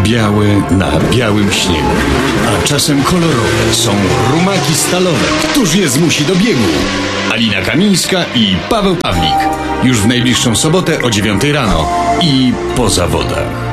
białe na białym śniegu, a czasem kolorowe są rumaki stalowe. Któż je zmusi do biegu? Alina Kamińska i Paweł Pawlik. Już w najbliższą sobotę o 9 rano i po zawodach.